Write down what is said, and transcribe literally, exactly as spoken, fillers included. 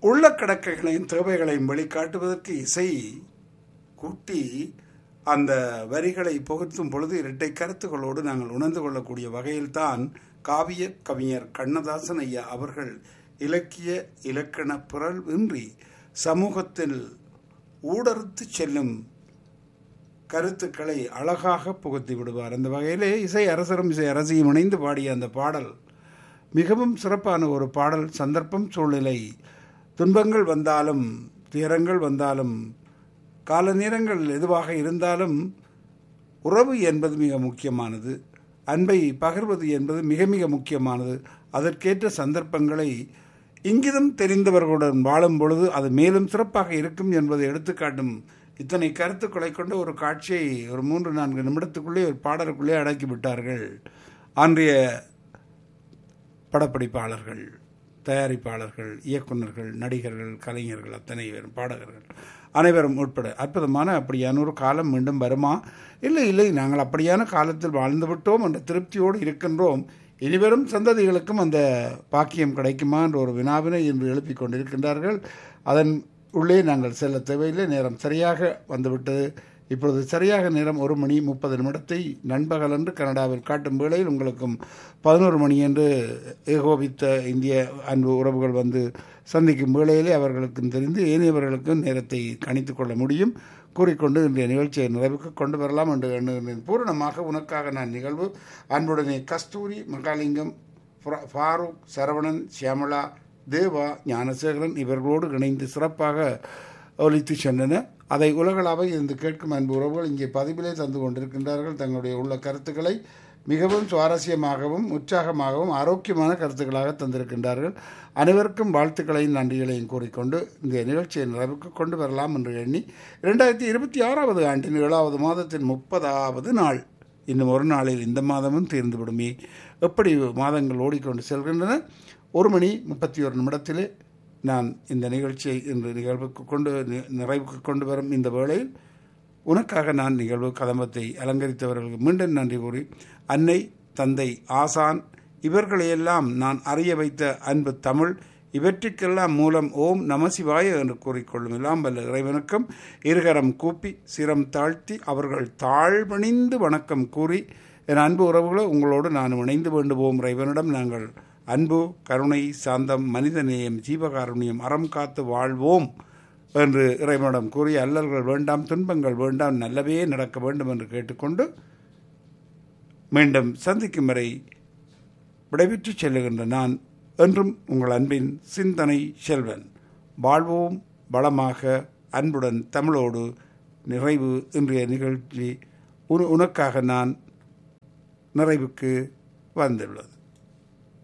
உள்ள கடக்கைகளையும் தேவைகளையும் வெளிக்காட்டுவதற்கு இசை கூட்டி அந்த வரிகளை புகுத்தும் பொழுது இரட்டை கருத்துக்களோடு நாங்கள் உணர்ந்து கொள்ளக்கூடிய வகையில்தான் காவிய கவிஞர் கண்ணதாசன் ஐயா அவர்கள் இலக்கிய இலக்கண புரள் இன்றி சமூகத்தில் ஊடறுத்து செல்லும் கருத்துக்களை அழகாக புகுத்தி விடுவார். அந்த வகையிலே இசை அரசரும் இசை அரசியும் இணைந்து பாடிய அந்த பாடல் மிகவும் சிறப்பான ஒரு பாடல். சந்தர்ப்பம் சூழ்நிலை துன்பங்கள் வந்தாலும் துயரங்கள் வந்தாலும் கால நேரங்கள் எதுவாக இருந்தாலும் உறவு என்பது மிக முக்கியமானது. அன்பை பகிர்வது என்பது மிக மிக முக்கியமானது. அதற்கேற்ற சந்தர்ப்பங்களை இங்கிதம் தெரிந்தவர்களுடன் வாழும் பொழுது அது மேலும் சிறப்பாக இருக்கும் என்பதை எடுத்துக்காட்டும் இத்தனை கருத்துக்களை கொண்ட ஒரு காட்சியை ஒரு மூன்று நான்கு நிமிடத்துக்குள்ளே ஒரு பாடலுக்குள்ளே அடக்கிவிட்டார்கள் அன்றைய படப்பிடிப்பாளர்கள், தயாரிப்பாளர்கள், இயக்குநர்கள், நடிகர்கள், கலைஞர்கள், அத்தனை பேரும் பாடகர்கள் அனைவரும் உட்பட. அற்புதமான அப்படியான ஒரு காலம் மீண்டும் வருமா? இல்லை இல்லை, நாங்கள் அப்படியான காலத்தில் வாழ்ந்து விட்டோம் என்ற திருப்தியோடு இருக்கின்றோம். இனிவரும் சந்ததிகளுக்கும் அந்த பாக்கியம் கிடைக்குமா என்ற ஒரு வினாவினை இன்று எழுப்பிக் கொண்டிருக்கின்றார்கள். அதன் உள்ளே நாங்கள் செல்ல தேவையில்லை. நேரம் சரியாக வந்துவிட்டது. இப்பொழுது சரியாக நேரம் ஒரு மணி முப்பது நிமிடத்தை நண்பகல் என்று கனடாவில் காட்டும் வேளையில் உங்களுக்கும் பதினோரு மணி என்று ஏகோபித்த இந்திய அன்பு உறவுகள் வந்து சந்திக்கும் வேளையிலே அவர்களுக்கும் தெரிந்து ஏனையவர்களுக்கும் நேரத்தை கணித்து கொள்ள முடியும் கூறிக்கொண்டு இன்றைய நிகழ்ச்சியை நிறைவுக்கு கொண்டு வரலாம் என்று எண்ணுகிறேன். பூரணமாக உனக்காக நான் நிகழ்வு அன்புடனே கஸ்தூரி, மகாலிங்கம், ஃபாரூக், சரவணன், சியாமலா, தேவா, ஞானசேகரன் இவர்களோடு இணைந்து சிறப்பாக ஒலித்து சென்றன. அதை உலகளாக இருந்து கேட்கும் அன்பு உறவுகள் இங்கே பதிவிலே தந்து கொண்டிருக்கின்றார்கள். தங்களுடைய உள்ள கருத்துக்களை மிகவும் சுவாரஸ்யமாகவும் உற்சாகமாகவும் ஆரோக்கியமான கருத்துக்களாக தந்திருக்கின்றார்கள். அனைவருக்கும் வாழ்த்துக்களையும் நன்றிகளையும் கூறிக்கொண்டு இந்த நிகழ்ச்சியை நிறைவுக்கு கொண்டு வரலாம் என்று எண்ணி இரண்டாயிரத்தி இருபத்தி ஆறாவது ஆண்டின் ஏழாவது மாதத்தின் முப்பதாவது நாள் இன்னும் ஒரு நாளில் இந்த மாதமும் தீர்ந்துவிடுமே. எப்படி மாதங்கள் ஓடிக்கொண்டு செல்கின்றன. ஒரு மணி முப்பத்தி ஒரு நிமிடத்திலே நான் இந்த நிகழ்ச்சியை இன்று நிகழ்வுக்கு கொண்டு நிறைவுக்கு கொண்டு வரும் இந்த வேளையில் உனக்காக நான் நிகழ்வு கதம்பத்தை அலங்கரித்தவர்களுக்கு மீண்டும் நன்றி கூறி அன்னை, தந்தை, ஆசான் இவர்களையெல்லாம் நான் அறிய வைத்த அன்பு தமிழ் இவற்றிற்கெல்லாம் மூலம் ஓம் நமசிவாய என்று கூறிக்கொள்ளும் எல்லாம் வல்ல இறைவனுக்கும் இருகரம் கூப்பி சிரம் தாழ்த்தி அவர்கள் தாழ்வணிந்து வணக்கம் கூறி என் அன்பு உறவுகளை உங்களோடு நான் இணைந்து வேண்டுவோம். இறைவனிடம் நாங்கள் அன்பு, கருணை, சாந்தம், மனிதநேயம், ஜீவகாருண்யம், அறம் காத்து வாழ்வோம் என்று இறைவனிடம் கூறி அல்லல்கள் வேண்டாம், துன்பங்கள் வேண்டாம், நல்லவே நடக்க வேண்டும் என்று கேட்டுக்கொண்டு மீண்டும் சந்திக்கும் வரை விடைபெற்று செல்லுகின்ற நான் என்றும் உங்கள் அன்பின் சிந்தனை செல்வன். வாழ்வோம் வளமாக அன்புடன் தமிழோடு. நிறைவு இன்றைய நிகழ்ச்சி உனக்காக நான் நிறைவுக்கு வந்துள்ளது.